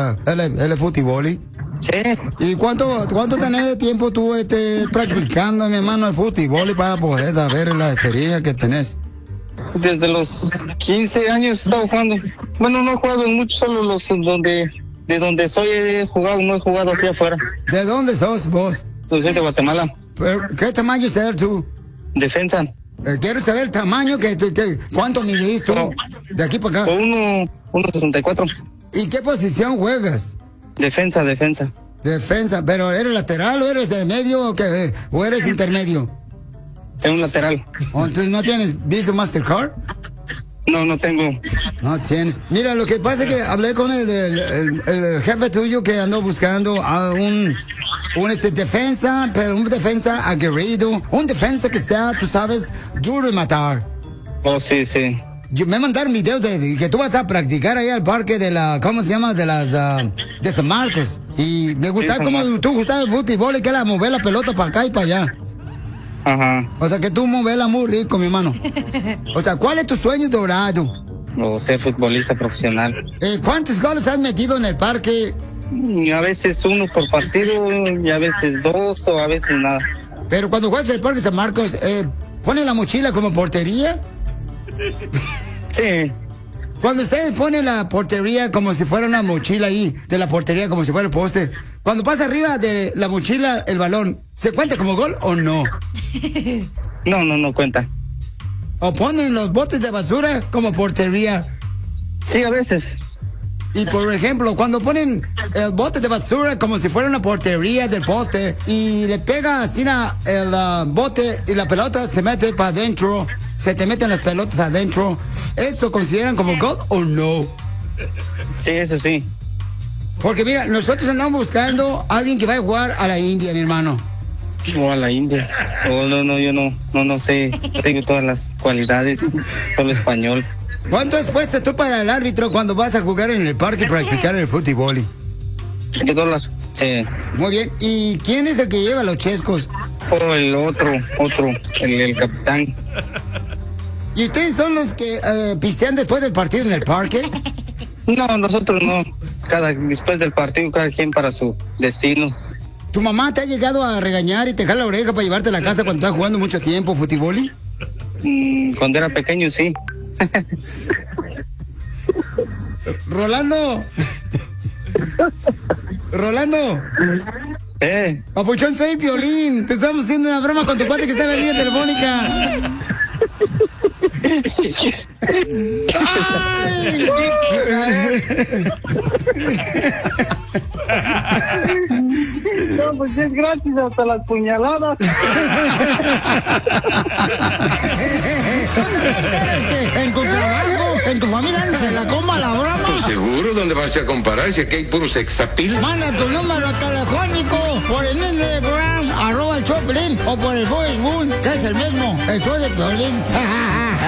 el fútbol. Sí. ¿Y cuánto tenés de tiempo tú practicando, mi hermano, el fútbol para poder saber la experiencia que tenés? Desde los 15 años he estado jugando. Bueno, no he jugado en muchos, solo de donde soy he jugado, no he jugado hacia afuera. ¿De dónde sos vos? Pues soy de Guatemala. ¿Qué tamaño eres tú? Defensa. Quiero saber el tamaño, ¿cuánto midís tú? De aquí para acá. 1.64. ¿Y qué posición juegas? Defensa. Defensa, pero ¿eres lateral o eres de medio o eres intermedio? Es un lateral. Entonces, ¿no tienes Visa Mastercard? No tengo. No tienes. Mira, lo que pasa es que hablé con el jefe tuyo que andó buscando a un defensa, pero un defensa aguerrido, un defensa que sea, tú sabes, duro de matar. Oh, sí. Me mandaron videos de que tú vas a practicar ahí al parque de ¿cómo se llama? De San Marcos. Y me gustaba como tú gustas el fútbol y que la mover la pelota para acá y para allá. Ajá. O sea que tú moverla muy rico, mi hermano. O sea, ¿cuál es tu sueño dorado? O ser futbolista profesional. ¿Cuántos goles has metido en el parque? A veces uno por partido, y a veces dos, o a veces nada. Pero cuando juegas en el parque San Marcos, ¿ponen la mochila como portería? Sí. Cuando ustedes ponen la portería como si fuera una mochila ahí, de la portería como si fuera el poste, cuando pasa arriba de la mochila el balón, ¿se cuenta como gol o no? No cuenta. ¿O ponen los botes de basura como portería? Sí, a veces. Y por ejemplo, cuando ponen el bote de basura como si fuera una portería del poste y le pega así el bote y la pelota se mete para adentro, se te meten las pelotas adentro, ¿eso consideran como gol o no? Sí, eso sí. Porque mira, nosotros andamos buscando a alguien que vaya a jugar a la India, mi hermano. O a la India. No, yo no sé. No tengo todas las cualidades. Solo español. ¿Cuánto has puesto tú para el árbitro cuando vas a jugar en el parque y practicar el fútbol? $10. Sí. Muy bien. ¿Y quién es el que lleva los chescos? O el otro, el capitán. ¿Y ustedes son los que pistean después del partido en el parque? No, nosotros no. Después del partido, cada quien para su destino. ¿Tu mamá te ha llegado a regañar y te jala la oreja para llevarte a la casa cuando estás jugando mucho tiempo fútbol? Cuando era pequeño, sí. Rolando. Papuchón, soy Piolín. Te estamos haciendo una broma con tu cuate que está en la línea telefónica. ¡Ay! No, pues es gratis hasta las puñaladas. En tu trabajo, en tu familia se la coma la broma. Pues seguro, ¿dónde vas a comparar si aquí hay puro sexapil? Manda tu número telefónico por el Instagram, @el show de Piolín, o por el Facebook, que es el mismo, el show de Piolín.